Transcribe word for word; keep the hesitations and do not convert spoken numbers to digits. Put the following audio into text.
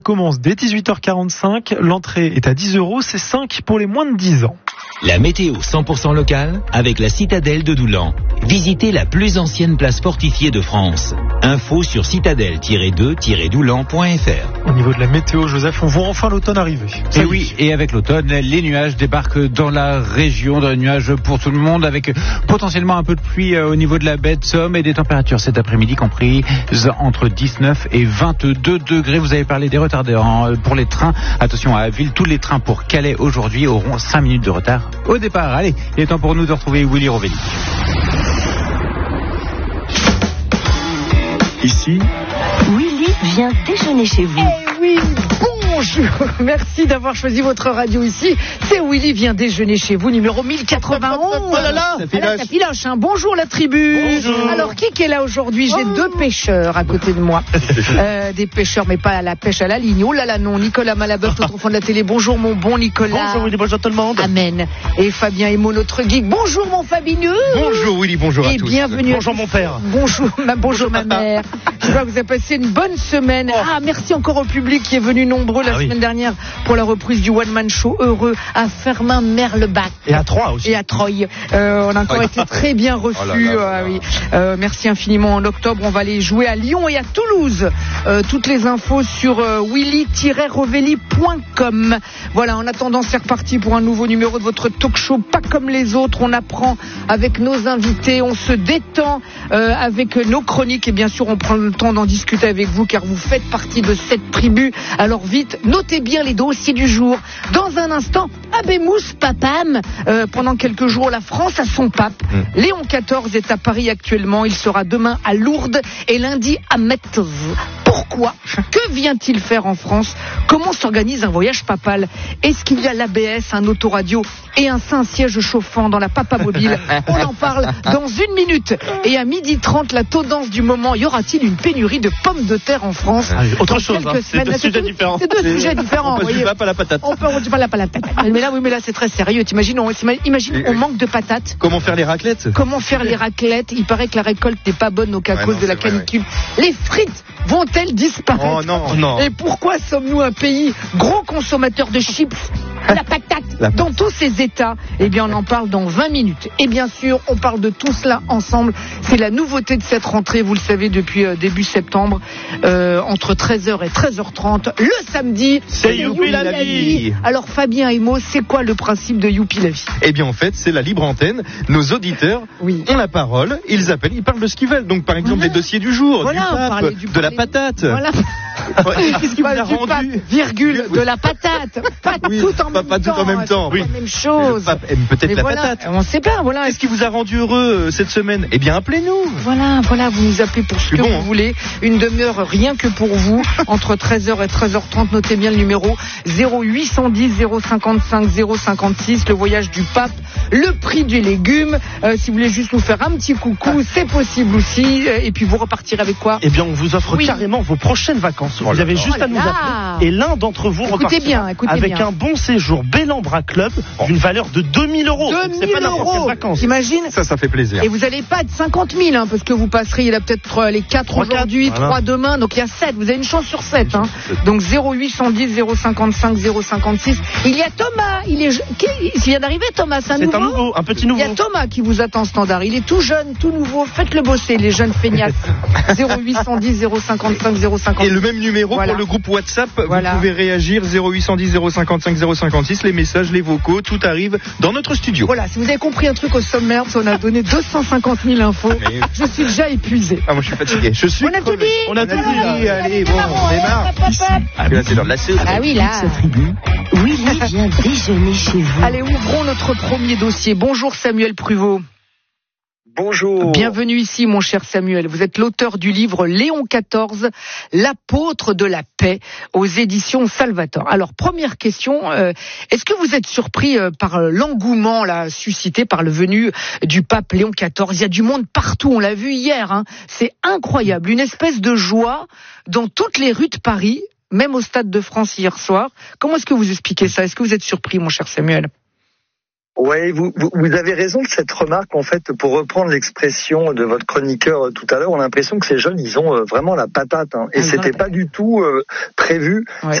Commence dès dix-huit heures quarante-cinq, l'entrée est à dix euros, c'est cinq pour les moins de dix ans. La météo cent pour cent locale avec la citadelle de Doulan. Visitez la plus ancienne place fortifiée de France. Info sur citadelle tiret deux tiret doulan point f r. Au niveau de la météo, Joseph, on voit enfin l'automne arriver. Et oui, et avec l'automne, les nuages débarquent dans la région, des nuages pour tout le monde, avec potentiellement un peu de pluie au niveau de la baie de Somme et des températures cet après-midi comprises entre dix-neuf et vingt-deux degrés. Vous avez parlé des retardés pour les trains. Attention à la ville, tous les trains pour Calais aujourd'hui auront cinq minutes de retard au départ. Allez, il est temps pour nous de retrouver Willy Rovelli. Ici, Willy vient déjeuner chez vous. Eh oui, bonjour. Merci d'avoir choisi votre radio ici. C'est Willy vient déjeuner chez vous, numéro mille quatre-vingt-onze. Oh là là, ça filoche. Ah là, ça filoche, hein. Bonjour la tribu. Bonjour. Alors, qui qui est là aujourd'hui? J'ai Oh. deux pêcheurs à côté de moi. Euh, des pêcheurs, mais pas à la pêche à la ligne. Oh là là, non. Nicolas Malabeuf, notre enfant de la télé. Bonjour mon bon Nicolas. bonjour Willy, bonjour tout le monde. Amen. Et Fabien Emo, notre geek. Bonjour mon Fabineux. Bonjour Willy, bonjour à Et tous. bienvenue. Bonjour mon père. Bonjour, ma, bonjour, Bonjour, ma papa. mère. Je vois que vous avez passé une bonne semaine. Ah, merci encore au public qui est venu nombreux la Ah oui. semaine dernière pour la reprise du One Man Show heureux à Fermin-Merlebach. Et à Troyes aussi. Et à Troyes. Euh, on a encore Oui. été très bien reçus. Oh là là là euh, oui. Euh, merci infiniment. En octobre, on va aller jouer à Lyon et à Toulouse. Euh, toutes les infos sur euh, willy tiret rovelli point com. Voilà, en attendant, c'est reparti pour un nouveau numéro de votre talk show. Pas comme les autres. On apprend avec nos invités. On se détend euh, avec nos chroniques. Et bien sûr, on prend le temps d'en discuter avec vous car vous faites partie de cette tribu. Alors vite, notez bien les dossiers du jour. Dans un instant, Abemous Papam. Euh, pendant quelques jours, la France a son pape. Mm. Léon quatorze est à Paris actuellement. Il sera demain à Lourdes et lundi à Metz. Pourquoi? Que vient-il faire en France? Comment s'organise un voyage papal? Est-ce qu'il y a l'A B S, un autoradio et un saint siège chauffant dans la Papa Mobile? On en parle dans une minute. Et à midi trente, la tendance du moment, y aura-t-il une pénurie de pommes de terre en France? Ah, autre Dans chose, quelques hein. C'est semaines. deux sujets différents. C'est deux sujets différents. On passe du voyez. pape à la patate. On peut on dit pas la patate. Mais là, oui, mais là, c'est très sérieux. T'imagines, on, imagine, Et- on oui. manque de patates. Comment faire les raclettes? Comment faire les raclettes? Il paraît que la récolte n'est pas bonne donc à Ouais, cause non, de la c'est vrai, canicule. Les frites vont-elles disparaître? Oh non, non. Et pourquoi sommes-nous un pays gros consommateur de chips? La patate La patate. dans tous ces états. Eh bien, on en parle dans vingt minutes. Et bien sûr, on parle de tout cela ensemble. C'est la nouveauté de cette rentrée, vous le savez, depuis euh, début septembre, euh, entre treize heures et treize heures trente, le samedi. C'est Youpi la vie. Alors, Fabien et Mo, c'est quoi le principe de Youpi la vie? Eh bien en fait, c'est la libre antenne. Nos auditeurs Oui. ont la parole, ils appellent, ils parlent de ce qu'ils veulent. Donc par exemple Voilà. des dossiers du jour, Voilà, du pape, parler du- de la parler- patate. Voilà. Ouais, Qu'est-ce qui vous a Pas du pape, rendu? virgule, de la patate. Pas Oui, tout en pas- même pas tout temps. en même temps, c'est oui. pas la même chose. Le pape aime peut-être Mais la voilà, patate. on sait pas, voilà. Qu'est-ce qui vous a rendu heureux euh, cette semaine? Eh bien appelez-nous. Voilà, voilà, vous nous appelez pour ce C'est que bon, vous hein. voulez. Une demi-heure rien que pour vous, entre treize heures et treize heures trente. Notez bien le numéro zéro huit cent dix zéro cinquante-cinq zéro cinquante-six, le voyage du pape, le prix des légumes. Euh, si vous voulez juste nous faire un petit coucou, c'est possible aussi. Euh, Et puis vous repartirez avec quoi? Eh bien, on vous offre Oui. carrément vos prochaines vacances. Oh Vous là avez là. juste Oh là à nous là. appeler et l'un d'entre vous Écoutez repartira bien, écoutez avec bien. un bon séjour Bellambra Club d'une valeur de deux mille euros. Donc, C'est deux pas mille n'importe quelle euros. vacances. T'imagines? Ça, ça fait plaisir. Et vous n'allez pas être cinquante mille, hein, parce que vous passerez, il y en a peut-être euh, les quatre Trois, aujourd'hui, quatre, voilà. trois demain, donc il y a sept. Vous avez une chance sur sept. Hein. Donc zéro huit cent dix zéro cinquante-cinq zéro cinquante-six. Il y a Thomas, il est, je- qui, il vient d'arriver Thomas, c'est un C'est nouveau. un nouveau, un petit Il nouveau. y a Thomas qui vous attend standard. Il est tout jeune, tout nouveau. Faites-le bosser, les jeunes feignasses. zéro huit cent dix zéro cinquante-cinq zéro Et cinquante-six. le même numéro Voilà. pour le groupe WhatsApp, Voilà. vous pouvez réagir zéro huit cent dix zéro cinquante-cinq zéro cinquante-six, les messages, les vocaux, tout arrive dans notre studio. Voilà, si vous avez compris un truc au sommaire, parce qu'on a donné deux cent cinquante mille infos, Mais- je suis déjà épuisé. Ah, moi je suis fatigué. Je suis On a tout crevé. dit. On a tout On a dit. tout dit. Allez, bon, on démarre. Ah, là, c'est l'heure de la soupe. Ah oui, là. Willy vient déjeuner chez vous. Allez, ouvrons notre premier dossier. Bonjour Samuel Pruvot. Bonjour. Bienvenue ici, mon cher Samuel. Vous êtes l'auteur du livre Léon quatorze, l'apôtre de la paix, aux éditions Salvator. Alors, première question, euh, est-ce que vous êtes surpris euh, par l'engouement là suscité par le venu du pape Léon quatorze? Il y a du monde partout, on l'a vu hier. Hein. C'est incroyable, une espèce de joie dans toutes les rues de Paris, même au Stade de France hier soir. Comment est-ce que vous expliquez ça? Est-ce que vous êtes surpris, mon cher Samuel? Ouais, vous, vous, vous avez raison de cette remarque. En fait, pour reprendre l'expression de votre chroniqueur euh, tout à l'heure, on a l'impression que ces jeunes, ils ont euh, vraiment la patate. Hein, et Ah, c'était pas du tout euh, prévu. Ouais.